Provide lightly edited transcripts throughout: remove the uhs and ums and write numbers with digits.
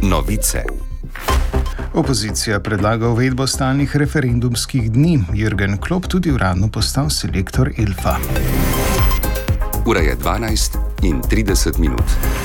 Novice. Opozicija predlaga uvedbo stalnih referendumskih dni. Jürgen Klopp tudi uradno postal selektor Elfa. Ura je 12:30.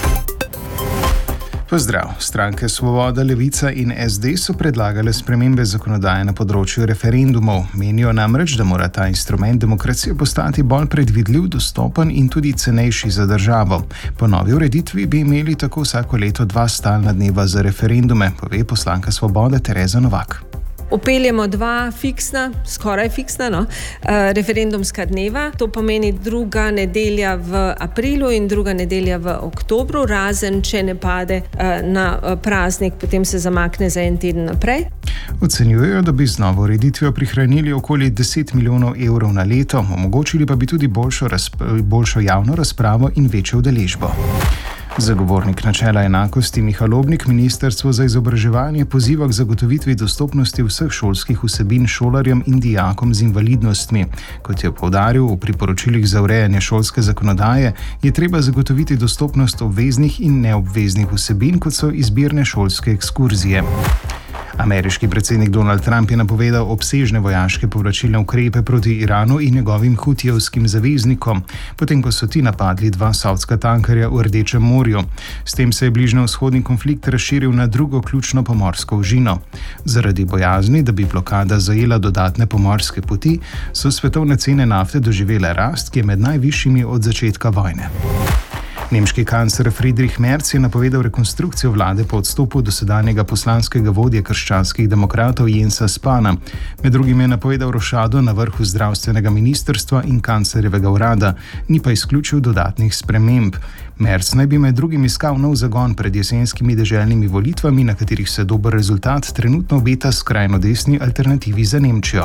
Pozdrav. Stranke Svoboda, Levica in SD so predlagale spremembe zakonodaje na področju referendumov. Menijo namreč, da mora ta instrument demokracije postati bolj predvidljiv, dostopen in tudi cenejši za državo. Po novi ureditvi bi imeli tako vsako leto 2 stalna dneva za referendume, pove poslanka Svobode Tereza Novak. Upeljemo 2 fiksna, skoraj fiksna, referendumska dneva. To pomeni druga nedelja v aprilu in druga nedelja v oktobru, razen če ne pade na praznik, potem se zamakne za en teden naprej. Ocenjujejo, da bi z novo ureditvijo prihranili okoli 10 milijonov evrov na leto, omogočili pa bi tudi boljšo javno razpravo in večjo udeležbo. Zagovornik načela enakosti Miha Lobnik Ministrstvo za izobraževanje poziva k zagotovitvi dostopnosti vseh šolskih vsebin šolarjem in dijakom z invalidnostmi. Kot je poudaril v priporočilih za urejanje šolske zakonodaje, je treba zagotoviti dostopnost obveznih in neobveznih vsebin, kot so izbirne šolske ekskurzije. Ameriški predsednik Donald Trump je napovedal obsežne vojaške povračilne ukrepe proti Iranu in njegovim hutijevskim zaveznikom, potem ko so ti napadli 2 savdska tankerja v Rdečem morju. S tem se je bližnjevzhodni konflikt razširil na drugo ključno pomorsko ožino. Zaradi bojazni, da bi blokada zajela dodatne pomorske poti, so svetovne cene nafte doživele rast, ki je med najvišjimi od začetka vojne. Nemški kancler Friedrich Merz je napovedal rekonstrukcijo vlade po odstopu dosedanjega poslanskega vodje krščanskih demokratov Jensa Spahna. Med drugim je napovedal rošado na vrhu zdravstvenega ministrstva in kanclerjevega urada, ni pa izključil dodatnih sprememb. Merz naj bi med drugim iskal nov zagon pred jesenskimi deželnimi volitvami, na katerih se dober rezultat trenutno obeta skrajno desni alternativi za Nemčijo.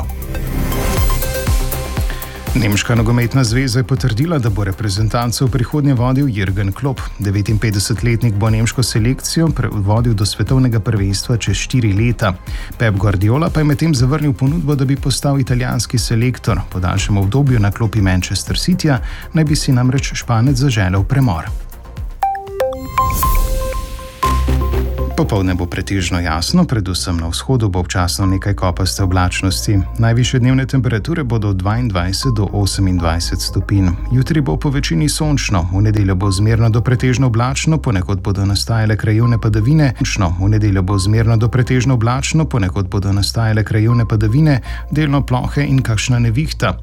Nemška nogometna zveza je potrdila, da bo reprezentanco v prihodnje vodil Jürgen Klopp. 59-letnik bo nemško selekcijo vodil do svetovnega prvenstva čez 4 leta. Pep Guardiola pa je medtem zavrnil ponudbo, da bi postal italijanski selektor. Po daljšem obdobju na klopi Manchester Cityja naj bi si namreč Španec zaželel premor. Popoldne bo pretežno jasno, predvsem na vzhodu bo občasno nekaj kopaste oblačnosti. Najvišje dnevne temperature bodo od 22 do 28 stopinj. Jutri bo po večini sončno, v nedeljo bo zmerno do pretežno oblačno, ponekod bodo nastajale krajevne padavine. V nedeljo bo zmerno do pretežno oblačno, ponekod bodo nastajale krajevne padavine, delno plohe in kakšna nevihta.